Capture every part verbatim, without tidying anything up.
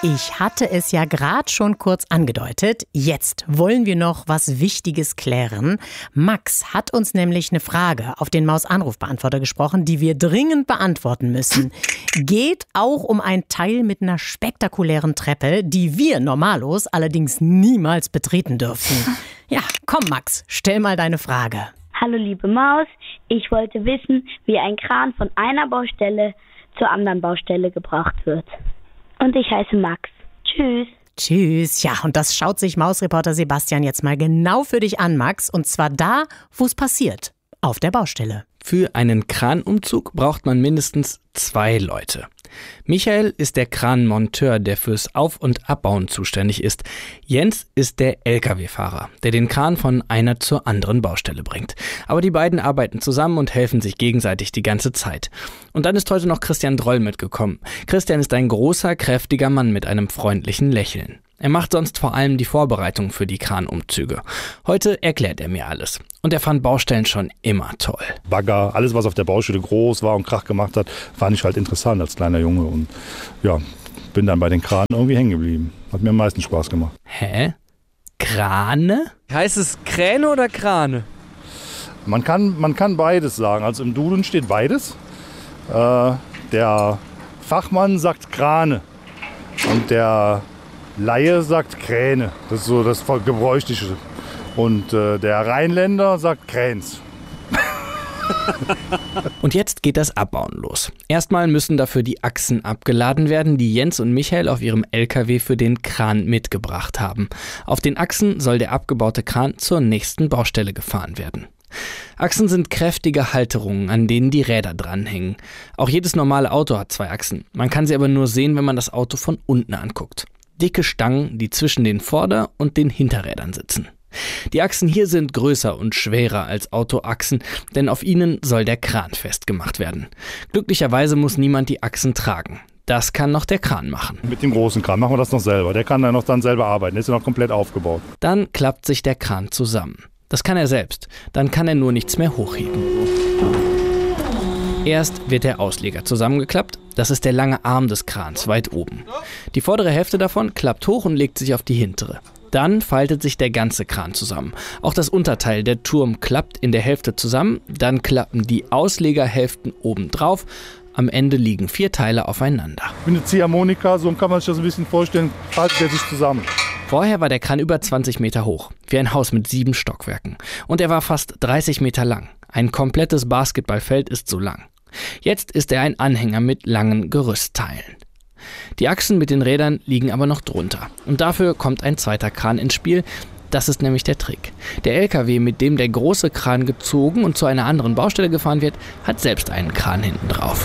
Ich hatte es ja gerade schon kurz angedeutet. Jetzt wollen wir noch was Wichtiges klären. Max hat uns nämlich eine Frage auf den Maus-Anrufbeantworter gesprochen, die wir dringend beantworten müssen. Geht auch um ein Teil mit einer spektakulären Treppe, die wir Normalos allerdings niemals betreten dürfen. Ja, komm Max, stell mal deine Frage. Hallo liebe Maus, ich wollte wissen, wie ein Kran von einer Baustelle zur anderen Baustelle gebracht wird. Und ich heiße Max. Tschüss. Tschüss. Ja, und das schaut sich Mausreporter Sebastian jetzt mal genau für dich an, Max. Und zwar da, wo es passiert. Auf der Baustelle. Für einen Kranumzug braucht man mindestens zwei Leute. Michael ist der Kranmonteur, der fürs Auf- und Abbauen zuständig ist. Jens ist der L K W-Fahrer, der den Kran von einer zur anderen Baustelle bringt. Aber die beiden arbeiten zusammen und helfen sich gegenseitig die ganze Zeit. Und dann ist heute noch Christian Droll mitgekommen. Christian ist ein großer, kräftiger Mann mit einem freundlichen Lächeln. Er macht sonst vor allem die Vorbereitung für die Kranumzüge. Heute erklärt er mir alles. Und er fand Baustellen schon immer toll. Bagger, alles was auf der Baustelle groß war und Krach gemacht hat, fand ich halt interessant als kleiner Junge. Und ja, bin dann bei den Kranen irgendwie hängen geblieben. Hat mir am meisten Spaß gemacht. Hä? Krane? Heißt es Kräne oder Krane? Man kann, man kann beides sagen. Also im Duden steht beides. Äh, der Fachmann sagt Krane und der Laie sagt Kräne. Das ist so das Gebräuchliche. Und äh, der Rheinländer sagt Kräns. Und jetzt geht das Abbauen los. Erstmal müssen dafür die Achsen abgeladen werden, die Jens und Michael auf ihrem L K W für den Kran mitgebracht haben. Auf den Achsen soll der abgebaute Kran zur nächsten Baustelle gefahren werden. Achsen sind kräftige Halterungen, an denen die Räder dranhängen. Auch jedes normale Auto hat zwei Achsen. Man kann sie aber nur sehen, wenn man das Auto von unten anguckt. Dicke Stangen, die zwischen den Vorder- und den Hinterrädern sitzen. Die Achsen hier sind größer und schwerer als Autoachsen, denn auf ihnen soll der Kran festgemacht werden. Glücklicherweise muss niemand die Achsen tragen. Das kann noch der Kran machen. Mit dem großen Kran machen wir das noch selber. Der kann dann noch dann selber arbeiten. Der ist ja noch komplett aufgebaut. Dann klappt sich der Kran zusammen. Das kann er selbst. Dann kann er nur nichts mehr hochheben. Erst wird der Ausleger zusammengeklappt. Das ist der lange Arm des Krans, weit oben. Die vordere Hälfte davon klappt hoch und legt sich auf die hintere. Dann faltet sich der ganze Kran zusammen. Auch das Unterteil, der Turm, klappt in der Hälfte zusammen. Dann klappen die Auslegerhälften oben drauf. Am Ende liegen vier Teile aufeinander. Wie eine Ziehharmonika, so kann man sich das ein bisschen vorstellen, faltet er sich zusammen. Vorher war der Kran über zwanzig Meter hoch, wie ein Haus mit sieben Stockwerken. Und er war fast dreißig Meter lang. Ein komplettes Basketballfeld ist so lang. Jetzt ist er ein Anhänger mit langen Gerüstteilen. Die Achsen mit den Rädern liegen aber noch drunter. Und dafür kommt ein zweiter Kran ins Spiel. Das ist nämlich der Trick. Der L K W, mit dem der große Kran gezogen und zu einer anderen Baustelle gefahren wird, hat selbst einen Kran hinten drauf.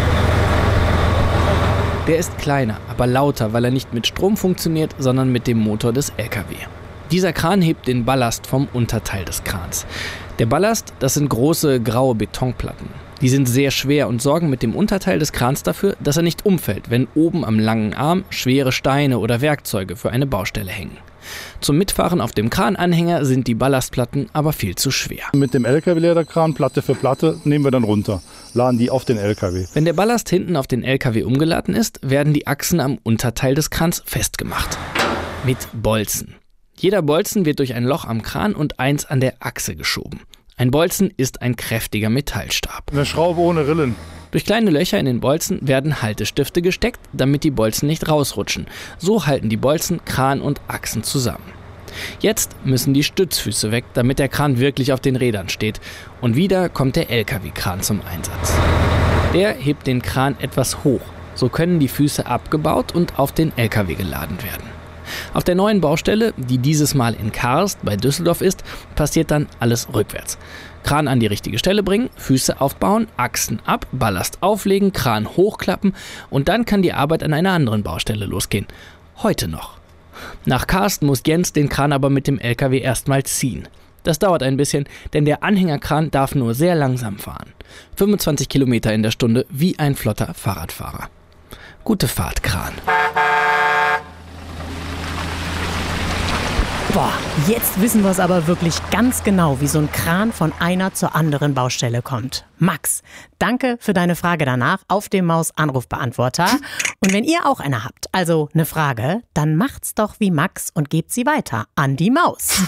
Der ist kleiner, aber lauter, weil er nicht mit Strom funktioniert, sondern mit dem Motor des L K W. Dieser Kran hebt den Ballast vom Unterteil des Krans. Der Ballast, das sind große graue Betonplatten. Die sind sehr schwer und sorgen mit dem Unterteil des Krans dafür, dass er nicht umfällt, wenn oben am langen Arm schwere Steine oder Werkzeuge für eine Baustelle hängen. Zum Mitfahren auf dem Krananhänger sind die Ballastplatten aber viel zu schwer. Mit dem L K W-Lederkran, Platte für Platte, nehmen wir dann runter, laden die auf den L K W. Wenn der Ballast hinten auf den L K W umgeladen ist, werden die Achsen am Unterteil des Krans festgemacht. Mit Bolzen. Jeder Bolzen wird durch ein Loch am Kran und eins an der Achse geschoben. Ein Bolzen ist ein kräftiger Metallstab. Eine Schraube ohne Rillen. Durch kleine Löcher in den Bolzen werden Haltestifte gesteckt, damit die Bolzen nicht rausrutschen. So halten die Bolzen Kran und Achsen zusammen. Jetzt müssen die Stützfüße weg, damit der Kran wirklich auf den Rädern steht. Und wieder kommt der L K W-Kran zum Einsatz. Der hebt den Kran etwas hoch. So können die Füße abgebaut und auf den L K W geladen werden. Auf der neuen Baustelle, die dieses Mal in Karst bei Düsseldorf ist, passiert dann alles rückwärts. Kran an die richtige Stelle bringen, Füße aufbauen, Achsen ab, Ballast auflegen, Kran hochklappen und dann kann die Arbeit an einer anderen Baustelle losgehen. Heute noch. Nach Karst muss Jens den Kran aber mit dem L K W erstmal ziehen. Das dauert ein bisschen, denn der Anhängerkran darf nur sehr langsam fahren. fünfundzwanzig Kilometer in der Stunde wie ein flotter Fahrradfahrer. Gute Fahrt, Kran. Boah, jetzt wissen wir es aber wirklich ganz genau, wie so ein Kran von einer zur anderen Baustelle kommt. Max, danke für deine Frage danach auf dem Maus-Anrufbeantworter. Und wenn ihr auch eine habt, also eine Frage, dann macht's doch wie Max und gebt sie weiter an die Maus.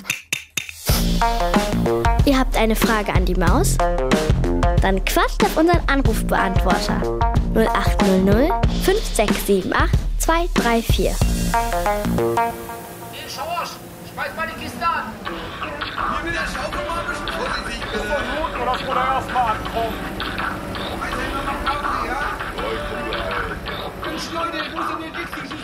Ihr habt eine Frage an die Maus? Dann quatscht auf unseren Anrufbeantworter null acht null null fünf sechs sieben acht zwei drei vier. Hey, Schorsch, schmeiß mal die Kiste an. Hier mit der Schaufel mal ein bisschen vorsichtig. Ist doch gut, oder dass wir da erstmal ankommen. Weiß ich noch nach Pause, ja? Mensch, Leute, wo sind denn die Dixie?